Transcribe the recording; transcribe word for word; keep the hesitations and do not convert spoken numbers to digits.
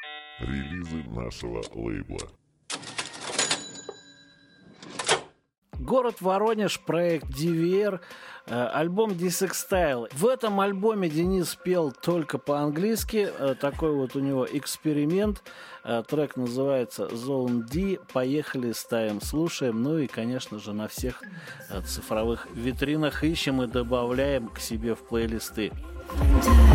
Релизы нашего лейбла. Город Воронеж, проект ди ви ар, э, альбом Dissextile. В этом альбоме Денис пел только по-английски, э, такой вот у него эксперимент. Э, трек называется Zone D. Поехали, ставим, слушаем. Ну и, конечно же, на всех э, цифровых витринах ищем и добавляем к себе в плейлисты.